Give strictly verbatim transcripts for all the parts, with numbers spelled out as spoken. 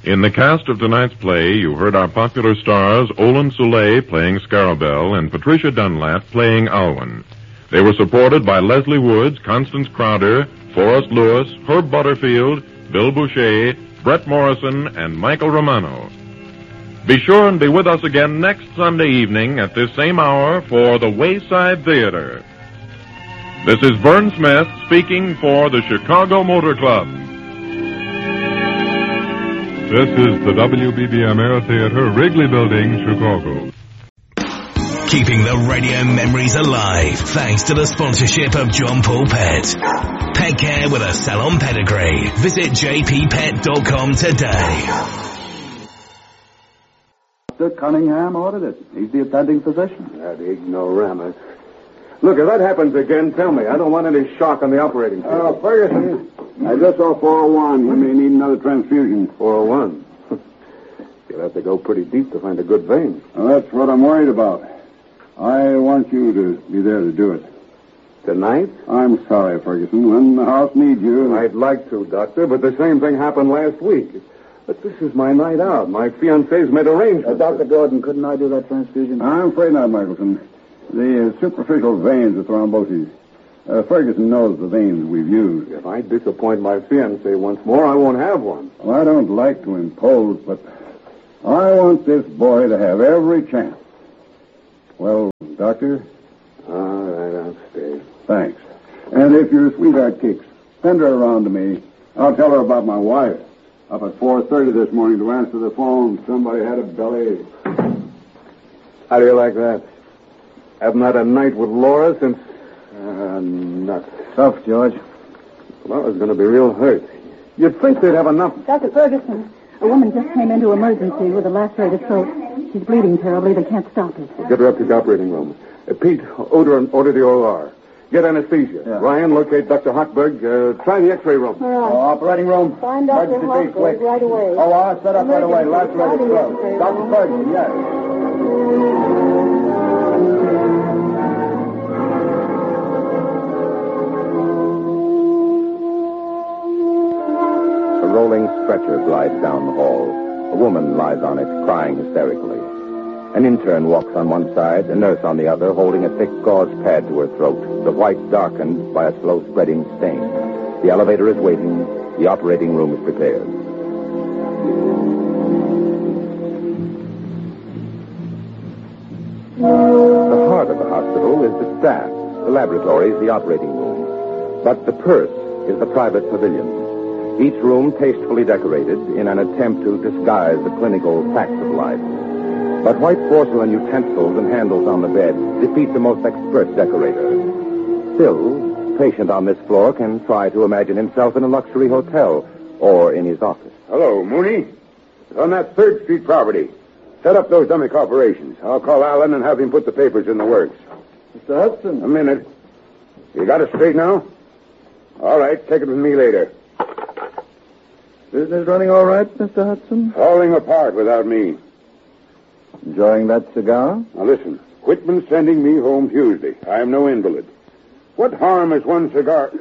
In the cast of tonight's play, you heard our popular stars Olin Soule playing Scarabell and Patricia Dunlap playing Alwyn. They were supported by Leslie Woods, Constance Crowder, Forrest Lewis, Herb Butterfield, Bill Boucher, Brett Morrison, and Michael Romano. Be sure and be with us again next Sunday evening at this same hour for the Wayside Theater. This is Vern Smith speaking for the Chicago Motor Club. This is the W B B M Air Theater, Wrigley Building, Chicago. Keeping the radio memories alive thanks to the sponsorship of John Paul Pet. Pet care with a salon pedigree. Visit j p pet dot com today. Doctor Cunningham ordered it. He's the attending physician. That ignoramus. Look, if that happens again, tell me. I don't want any shock on the operating table. Oh, Ferguson, I just saw four oh one. We may need another transfusion. four oh one? You'll have to go pretty deep to find a good vein. Well, that's what I'm worried about. I want you to be there to do it. Tonight? I'm sorry, Ferguson. When the house needs you... I'd like to, Doctor, but the same thing happened last week. But this is my night out. My fiancé's made arrangements. Uh, Doctor Gordon, couldn't I do that transfusion? I'm afraid not, Michelson. The uh, superficial veins are thrombosis. Uh, Ferguson knows the veins we've used. If I disappoint my fiancé once more, I won't have one. Well, I don't like to impose, but I want this boy to have every chance. Well, Doctor? All right, I'll stay. Thanks. And if your sweetheart kicks, send her around to me. I'll tell her about my wife. Up at four thirty this morning to answer the phone. Somebody had a belly. How do you like that? Haven't had a night with Laura since... Uh, nuts. Tough, George. Laura's going to be real hurt. You'd think they'd have enough... Doctor Ferguson, a woman just came into emergency with a lacerated throat. She's bleeding terribly. They can't stop it. Well, get her up to the operating room. Uh, Pete, order, order the O R. Get anesthesia. Yeah. Ryan, locate Doctor Hochberg. Uh, try the X-ray room. All right. Oh, operating room. Find Doctor Emergency Hochberg quick. right away. Oh, I'll set up right away. Lacerated Emergency. throat. Doctor Ferguson, yes. A rolling stretcher glides down the hall. A woman lies on it, crying hysterically. An intern walks on one side, a nurse on the other, holding a thick gauze pad to her throat, the white darkened by a slow-spreading stain. The elevator is waiting. The operating room is prepared. The heart of the hospital is the staff. The laboratory is the operating room. But the purse is the private pavilion. Each room tastefully decorated in an attempt to disguise the clinical facts of life. But white porcelain utensils and handles on the bed defeat the most expert decorator. Still, patient on this floor can try to imagine himself in a luxury hotel or in his office. Hello, Mooney. It's on that third Street property. Set up those dummy corporations. I'll call Allen and have him put the papers in the works. Mister Hudson. A minute. You got it straight now? All right, take it with me later. Business running all right, Mister Hudson? Falling apart without me. Enjoying that cigar? Now listen, Whitman's sending me home Tuesday. I am no invalid. What harm is one cigar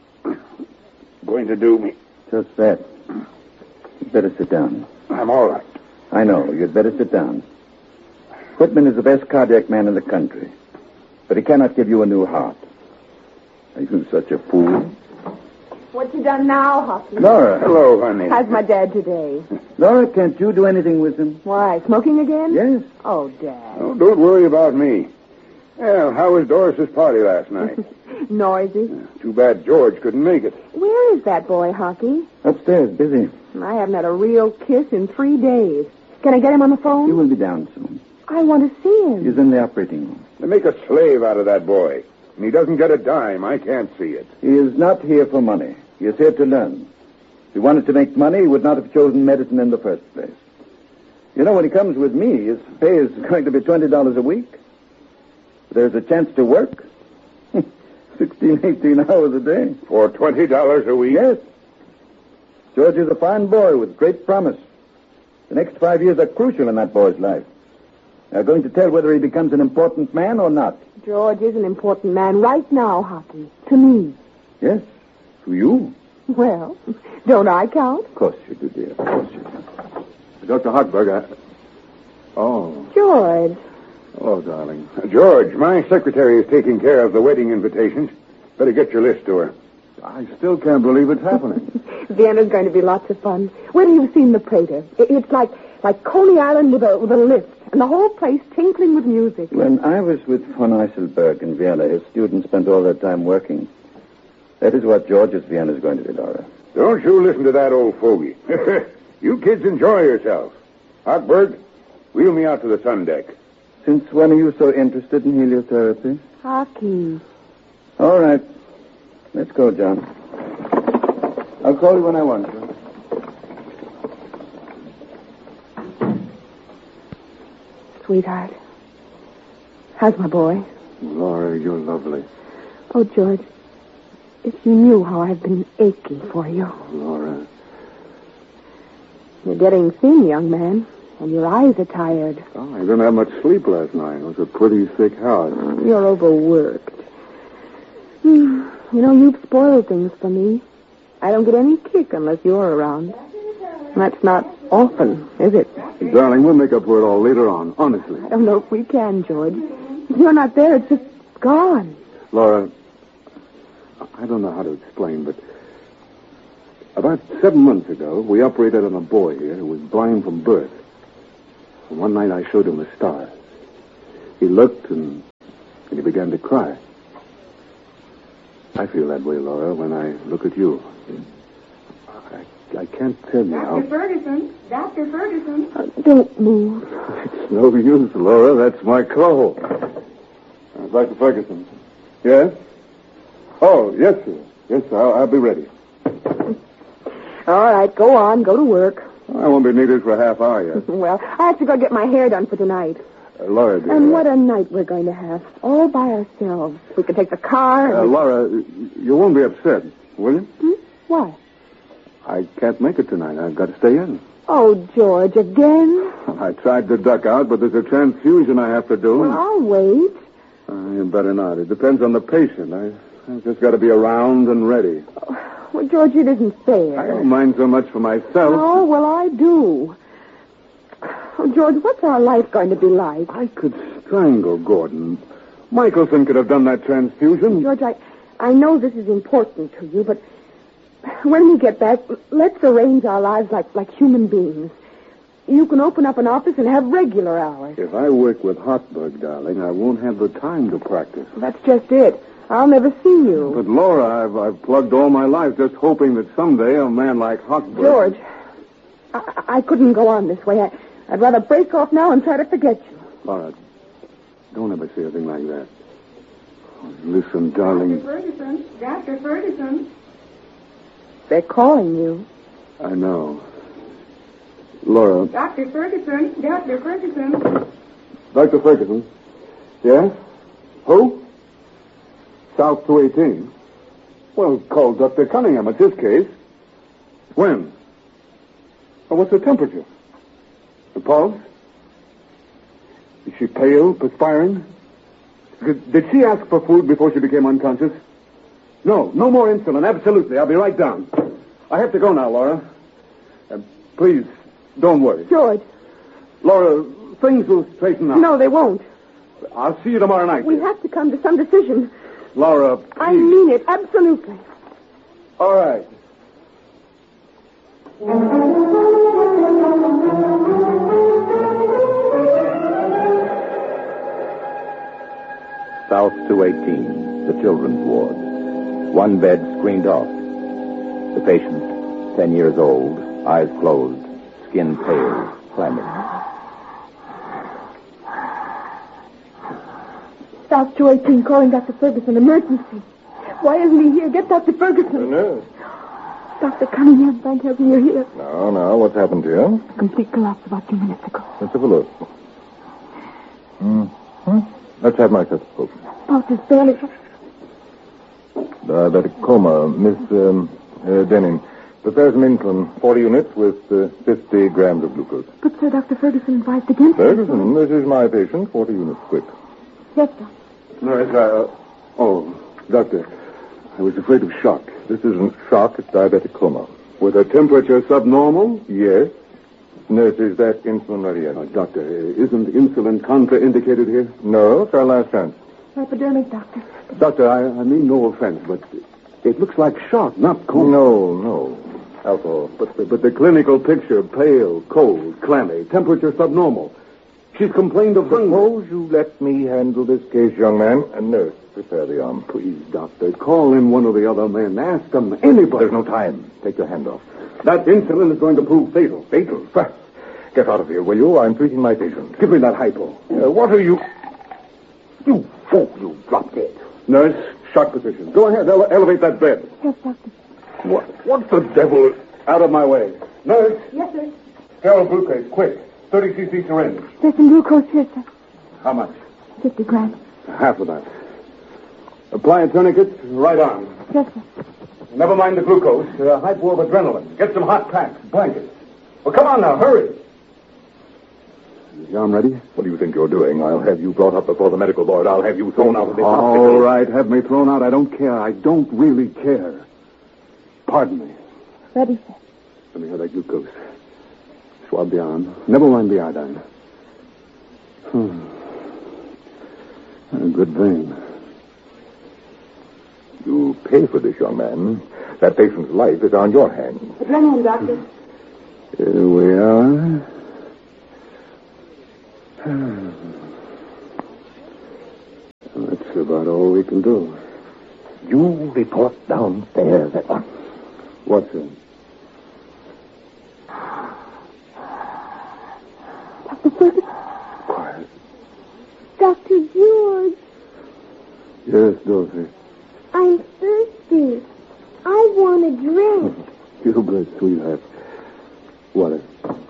going to do me? Just that. You'd better sit down. I'm all right. I know. You'd better sit down. Whitman is the best cardiac man in the country. But he cannot give you a new heart. Are you such a fool? What you done now, Hockey? Laura. Hello, honey. How's my dad today? Laura, can't you do anything with him? Why, smoking again? Yes. Oh, Dad. Oh, don't worry about me. Well, how was Doris's party last night? Noisy. Too bad George couldn't make it. Where is that boy, Hockey? Upstairs, busy. I haven't had a real kiss in three days. Can I get him on the phone? He will be down soon. I want to see him. He's in the operating room. They make a slave out of that boy. And he doesn't get a dime. I can't see it. He is not here for money. He is here to learn. If he wanted to make money, he would not have chosen medicine in the first place. You know, when he comes with me, his pay is going to be twenty dollars a week. There's a chance to work. Sixteen, eighteen hours a day. For twenty dollars a week? Yes. George is a fine boy with great promise. The next five years are crucial in that boy's life. They're going to tell whether he becomes an important man or not. George is an important man right now, Hockey. To me. Yes, to you. Well, don't I count? Of course you do, dear. Of course you do. Doctor Hochberg, I... Oh. George. Oh, darling. George, my secretary is taking care of the wedding invitations. Better get your list to her. I still can't believe it's happening. Vienna's going to be lots of fun. Where have you seen the Prater? It's like like Coney Island with a with a lift, and the whole place tinkling with music. When I was with von Eisselberg in Vienna, his students spent all their time working. That is what George's Vienna is going to be, Laura. Don't you listen to that old fogey. You kids enjoy yourselves. Hochberg, wheel me out to the sun deck. Since when are you so interested in heliotherapy? Hockey. All right. Let's go, John. I'll call you when I want you. Sweetheart. How's my boy? Laura, you're lovely. Oh, George. If you knew how I've been aching for you. Laura. You're getting thin, young man. And your eyes are tired. Oh, I didn't have much sleep last night. It was a pretty thick house. You're overworked. Hmm. You know, you've spoiled things for me. I don't get any kick unless you're around. That's not often, is it? Darling, we'll make up for it all later on, honestly. I don't know if we can, George. If you're not there, it's just gone. Laura, I don't know how to explain, but about seven months ago, we operated on a boy here who was blind from birth. And one night I showed him the stars. He looked and, and he began to cry. I feel that way, Laura, when I look at you. I, I can't tell you how... Doctor Ferguson, Doctor Ferguson. Uh, don't move. It's no use, Laura. That's my call. Uh, Doctor Ferguson. Yes? Oh, yes, sir. Yes, sir. I'll, I'll be ready. All right, go on. Go to work. I won't be needed for a half hour yet. Well, I have to go get my hair done for tonight. Uh, Laura, dear. And what a night we're going to have. All by ourselves. We can take the car. Uh, and... Laura, you won't be upset, will you? Hmm? Why? I can't make it tonight. I've got to stay in. Oh, George, again? I tried to duck out, but there's a transfusion I have to do. Well, I'll wait. Uh, you better not. It depends on the patient. I, I've just got to be around and ready. Oh, well, George, it isn't fair. I don't mind so much for myself. Oh, well, I do. Oh, George, what's our life going to be like? I could strangle Gordon. Michelson could have done that transfusion. George, I, I know this is important to you, but when we get back, let's arrange our lives like, like human beings. You can open up an office and have regular hours. If I work with Hochberg, darling, I won't have the time to practice. That's just it. I'll never see you. But, Laura, I've, I've plugged all my life just hoping that someday a man like Hochberg... George, I, I couldn't go on this way. I, I'd rather break off now and try to forget you. Laura, don't ever say anything like that. Oh, listen, darling. Doctor Ferguson, Doctor Ferguson. They're calling you. I know. Laura. Doctor Ferguson, Doctor Ferguson. Doctor Ferguson. Yes? Who? South two eighteen. Well, call Doctor Cunningham. It's his case. When? Well, what's her temperature? The pulse? Is she pale, perspiring? Did, did she ask for food before she became unconscious? No, no more insulin. Absolutely. I'll be right down. I have to go now, Laura. Uh, please, don't worry. George. Laura, things will straighten out. No, they won't. I'll see you tomorrow night. We have to come to some decision. Laura, please. I mean it, absolutely. All right. South two eighteen, the children's ward. One bed screened off. The patient, ten years old, eyes closed, skin pale, clammy. South two eighteen calling Doctor Ferguson. Emergency. Why isn't he here? Get Doctor Ferguson. nurse. Doctor Cunningham, thank heaven you're here. No, no. What's happened to you? Complete collapse about two minutes ago. Let's have a look. Mm-hmm. Let's have my stethoscope. Pulse is barely... Diabetic coma. Miss um, uh, Denning. Prepare some insulin. forty units with uh, fifty grams of glucose. But, sir, Doctor Ferguson advised against it. Ferguson, this is my patient. forty units, quick. Yes, sir. Nurse, uh, oh, doctor, I was afraid of shock. This isn't shock, it's diabetic coma. With a temperature subnormal? Yes. Nurse, is that insulin ready yet? Uh, doctor, isn't insulin contraindicated here? No, it's our last chance. Hypodermic, Doctor. Doctor, I, I mean no offense, but it looks like shock, not cold. No, no. Alcohol. But the, but the clinical picture, pale, cold, clammy, temperature subnormal. She's complained of hunger. Suppose you let me handle this case, young man. And nurse, prepare the arm. Please, doctor, call in one of the other men. Ask them, anybody. There's no time. Take your hand off. That insulin is going to prove fatal. Fatal? Fast. Get out of here, will you? I'm treating my patient. Give me that hypo. Uh, what are you... You fool, you dropped it. Nurse, shock position. Go ahead, ele- elevate that bed. Yes, Doctor. What, what the devil? Out of my way. Nurse. Yes, sir. Sterile glucose, quick. thirty cc syringe. There's some glucose here, sir. How much? Fifty grams. Half of that. Apply a tourniquet, right arm. Yes, sir. Never mind the glucose. Uh, hypo of adrenaline. Get some hot packs, blankets. Well, come on now, hurry. Is your arm ready? What do you think you're doing? I'll have you brought up before the medical board. I'll have you thrown out of this hospital. All right, have me thrown out. I don't care. I don't really care. Pardon me. Ready, sir. Let me have that glucose. Swab the arm. Never mind the iodine. Hmm. A good vein. You pay for this, young man. That patient's life is on your hands. Adrenaline, Doctor. Here we are. That's about all we can do. You report downstairs at once. What's it? Doctor Ferguson. Quiet. Doctor George. Yes, Dorothy. I'm thirsty. I want a drink. You good, sweetheart. Water.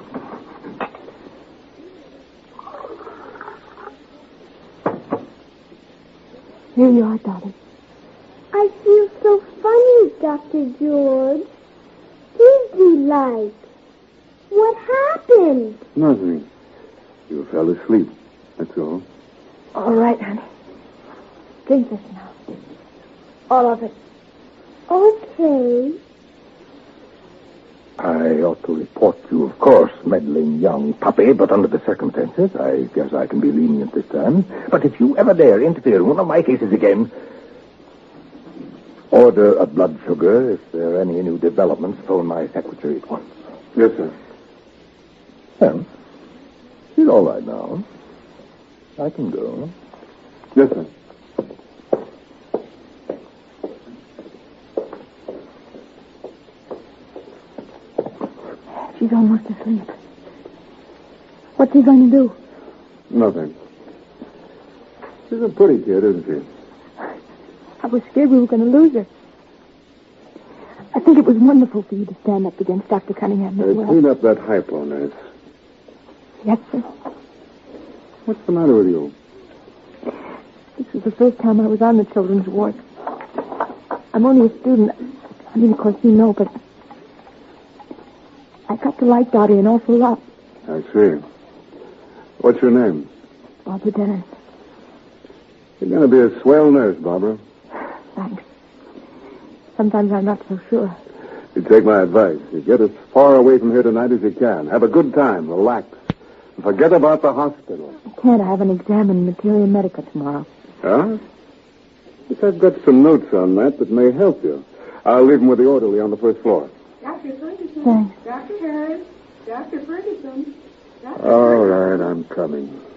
Here you are, darling. I feel so funny, Doctor George. Dizzy-like. What happened? Nothing. You fell asleep. That's all. All right, honey. Drink this now. All of it. Okay. I ought to report you, of course, meddling young puppy, but under the circumstances, I guess I can be lenient this time. But if you ever dare interfere in one of my cases again, order a blood sugar. If there are any new developments, phone my secretary at once. Yes, sir. Well, she's all right now. I can go. Yes, sir. She's almost asleep. What's he going to do? Nothing. She's a pretty kid, isn't she? I was scared we were going to lose her. I think it was wonderful for you to stand up against Doctor Cunningham as Uh, well. clean up that hypo, nurse. Yes, sir. What's the matter with you? This was the first time I was on the children's ward. I'm only a student. I mean, of course, you know, but I got to like Dottie an awful lot. I see. What's your name? Barbara Dennis. You're going to be a swell nurse, Barbara. Thanks. Sometimes I'm not so sure. You take my advice. You get as far away from here tonight as you can. Have a good time. Relax. And forget about the hospital. I can't. I have an exam in Materia Medica tomorrow. Huh? Yes, I've got some notes on that that may help you. I'll leave them with the orderly on the first floor. Doctor Ferguson. Thanks. Doctor Harris. Doctor Ferguson. Doctor All right, I'm coming.